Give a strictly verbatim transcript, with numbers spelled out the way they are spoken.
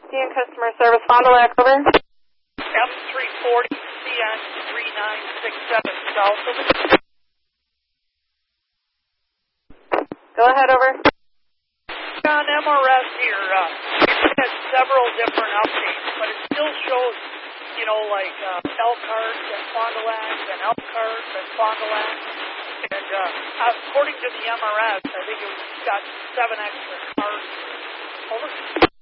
D N Customer Service, Fond du Lac, over. F three forty C N three nine six seven south of it. Go ahead, over. On M R S here, uh, it had several different updates, but it still shows, you know, like uh, Elkhart and Fond du Lac and Elkhart and Fond du Lac. And uh, according to the M R S, I think it was got seven extra cars. Over.